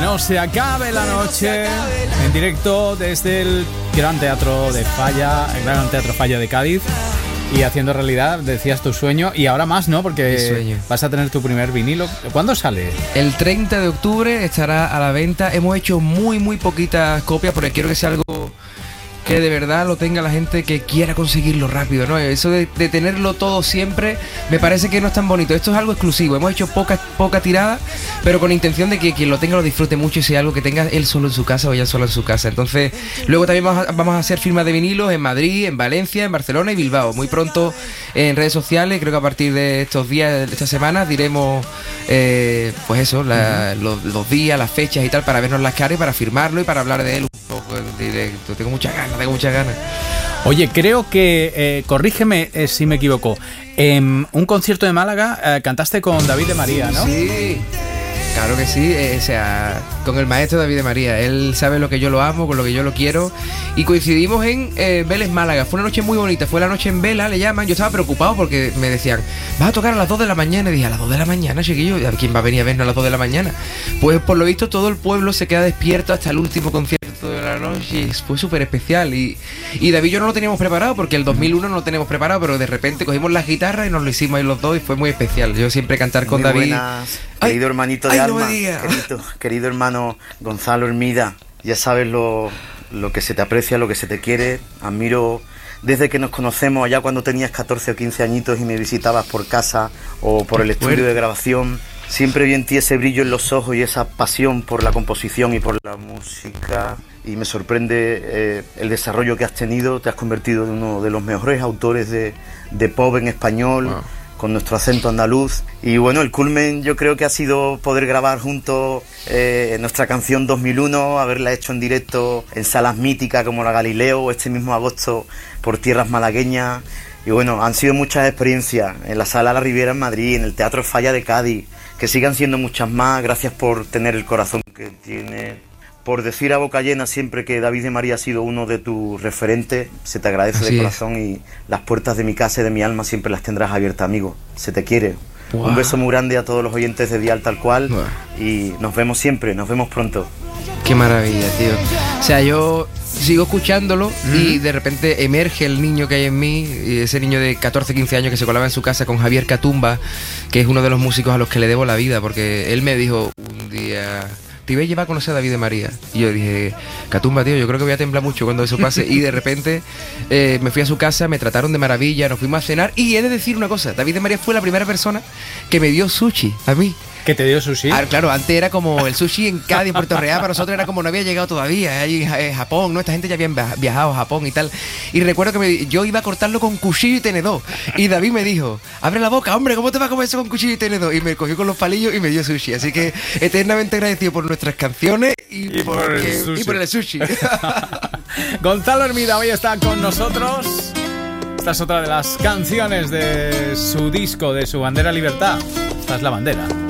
no se acabe la noche, en directo desde el Gran Teatro de Falla, el Gran Teatro Falla de Cádiz, y haciendo realidad, decías, tu sueño, y ahora más, ¿no? Porque vas a tener tu primer vinilo. ¿Cuándo sale? El 30 de octubre estará a la venta. Hemos hecho muy poquitas copias porque quiero que sea algo que de verdad lo tenga la gente que quiera conseguirlo rápido, ¿no? Eso de tenerlo todo siempre me parece que no es tan bonito. Esto es algo exclusivo. Hemos hecho poca tirada, pero con intención de que quien lo tenga lo disfrute mucho y sea algo que tenga él solo en su casa o ella solo en su casa. Entonces, luego también vamos a hacer firmas de vinilos en Madrid, en Valencia, en Barcelona y Bilbao. Muy pronto en redes sociales, creo que a partir de estos días, de estas semanas, diremos pues eso, los días, las fechas y tal, para vernos las caras y para firmarlo y para hablar de él un poco en directo. Tengo muchas ganas. Oye, creo que, corrígeme si me equivoco, en un concierto de Málaga cantaste con David de María, ¿no? Sí, claro que sí, o sea, con el maestro David de María. Él sabe lo que yo lo amo, con lo que yo lo quiero. Y coincidimos en Vélez, Málaga. Fue una noche muy bonita, fue la noche en vela, le llaman. Yo estaba preocupado porque me decían, vas a tocar a las 2 de la mañana. Y dije, a las 2 de la mañana, chiquillo, ¿quién va a venir a vernos a las 2 de la mañana? Pues por lo visto todo el pueblo se queda despierto hasta el último concierto de la noche. Y fue súper especial. Y David y yo no lo teníamos preparado porque el 2001 no lo teníamos preparado, pero de repente cogimos las guitarras y nos lo hicimos ahí los dos y fue muy especial. Yo siempre cantar con muy David. Buenas, querido hermanito de alma, no querido hermano Gonzalo Hermida, ya sabes lo que se te aprecia, lo que se te quiere. Admiro desde que nos conocemos allá cuando tenías 14 o 15 añitos y me visitabas por casa o por el estudio de grabación. Siempre vi en ti ese brillo en los ojos y esa pasión por la composición y por la música. Y me sorprende el desarrollo que has tenido. Te has convertido en uno de los mejores autores de pop en español. Wow. Con nuestro acento andaluz. Y bueno, el culmen yo creo que ha sido poder grabar juntos nuestra canción 2001, haberla hecho en directo en salas míticas como la Galileo, este mismo agosto por tierras malagueñas. Y bueno, han sido muchas experiencias en la Sala La Riviera en Madrid, en el Teatro Falla de Cádiz, que sigan siendo muchas más. Gracias por tener el corazón que tiene. Por decir a boca llena siempre que David de María ha sido uno de tus referentes, se te agradece de corazón y las puertas de mi casa y de mi alma siempre las tendrás abiertas, amigo. Se te quiere. Wow. Un beso muy grande a todos los oyentes de Dial Tal Cual y nos vemos siempre, nos vemos pronto. Qué maravilla, tío. O sea, yo sigo escuchándolo y de repente emerge el niño que hay en mí, y ese niño de 14, 15 años que se colaba en su casa con Javier Catumba, que es uno de los músicos a los que le debo la vida, porque él me dijo un día... te iba a llevar a conocer a David de María. Y yo dije, Catumba, tío, yo creo que voy a temblar mucho cuando eso pase. Y de repente me fui a su casa, me trataron de maravilla, nos fuimos a cenar. Y he de decir una cosa, David de María fue la primera persona que me dio sushi a mí. ¿Que te dio sushi? Ah, claro, antes era como el sushi en Cádiz, en Puerto Real, para nosotros era como no había llegado todavía, ahí en Japón, ¿no? Esta gente ya había viajado a Japón y tal. Y recuerdo que yo iba a cortarlo con cuchillo y tenedor. Y David me dijo, abre la boca, hombre, ¿cómo te vas a comer eso con cuchillo y tenedor? Y me cogió con los palillos y me dio sushi. Así que eternamente agradecido por nuestras canciones y por el sushi. Gonzalo Hermida hoy está con nosotros. Esta es otra de las canciones de su disco, de su Bandera Libertad. Esta es La Bandera.